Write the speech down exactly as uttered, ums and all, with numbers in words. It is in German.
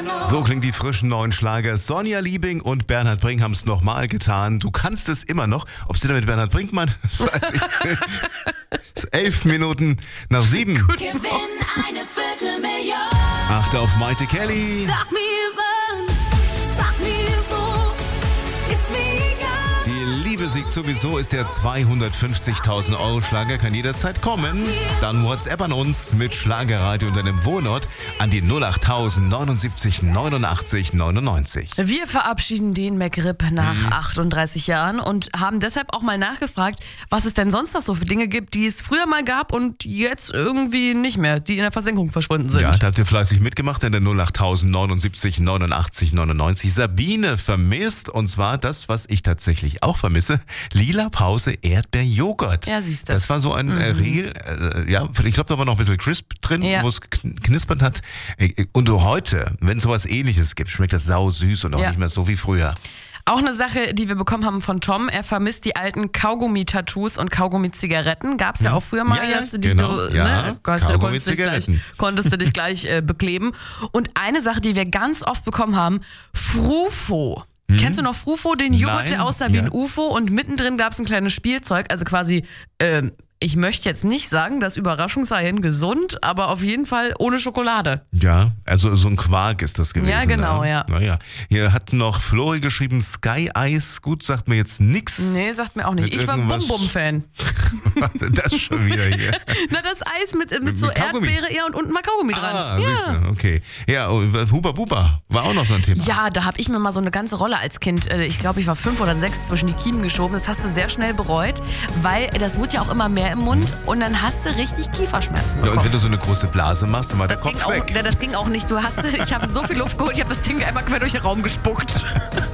So klingt die frischen neuen Schlager. Sonja Liebing und Bernhard Brink haben es nochmal getan. Du kannst es immer noch. Ob sie da mit Bernhard Brinkmann, das weiß ich nicht. Es ist elf Minuten nach sieben. Gewinn eine Viertelmillion. Achte auf Maite Kelly. Sag mir wann, sag mir wo, ist mir egal. Die Liebe siegt sowieso ist der zweihundertfünfzigtausend Euro Schlager, kann jederzeit kommen. Dann WhatsApp an uns mit Schlagerradio und deinem Wohnort an die null acht tausend neunundsiebzig neunundachtzig neunundneunzig. Wir verabschieden den McRib nach achtunddreißig Jahren und haben deshalb auch mal nachgefragt, was es denn sonst noch so für Dinge gibt, die es früher mal gab und jetzt irgendwie nicht mehr, die in der Versenkung verschwunden sind. Ja, da habt ihr fleißig mitgemacht in der null acht tausend neunundsiebzig neunundachtzig neunundneunzig. Sabine vermisst, und zwar das, was ich tatsächlich auch vermisse, Lila Pause Erdbeerjoghurt. Ja, siehst du. Das war so ein äh, Riegel, äh, ja, ich glaube, da war noch ein bisschen Crisp drin, Ja. wo es kn- knispert hat. Äh, Und heute, wenn es sowas Ähnliches gibt, schmeckt das sau süß und auch Ja. nicht mehr so wie früher. Auch eine Sache, die wir bekommen haben von Tom, er vermisst die alten Kaugummi-Tattoos und Kaugummi-Zigaretten. Gab es ja auch früher mal. Ja, ja, hast du die, genau. du, Ja, ne? konntest, du, konntest, du dich gleich, Kaugummi-Zigaretten. konntest du dich gleich äh, bekleben. Und eine Sache, die wir ganz oft bekommen haben, Frufo. Kennst du noch Frufo, den Joghurt, Nein. der aussah wie Ja. ein U F O und mittendrin gab es ein kleines Spielzeug, also quasi, ähm, ich möchte jetzt nicht sagen, das Überraschungseiern gesund, aber auf jeden Fall ohne Schokolade. Ja, also so ein Quark ist das gewesen. Ja, genau, ne? ja. Naja, hier hat noch Flori geschrieben, Sky Eis, gut, sagt mir jetzt nix. Nee, sagt mir auch nicht. Mit Ich war irgendwas- Bum-Bum-Fan. Das schon wieder hier. Na, das Eis mit, mit, Mit- so mit Kaugummi. Erdbeere, ja, und unten mal Kaugummi dran. Ah, ja. siehst du, okay. Ja, und Huba Buba war auch noch so ein Thema. Ja, da habe ich mir mal so eine ganze Rolle als Kind, äh, ich glaube, ich war fünf oder sechs, zwischen die Kiemen geschoben. Das hast du sehr schnell bereut, weil das wurde ja auch immer mehr im Mund und dann hast du richtig Kieferschmerzen Ja, und bekommen. wenn du so eine große Blase machst, dann war der Das ging, Kopf auch, weg. ja, das ging auch nicht. Du hast, ich habe so viel Luft geholt, ich habe das Ding einmal quer durch den Raum gespuckt.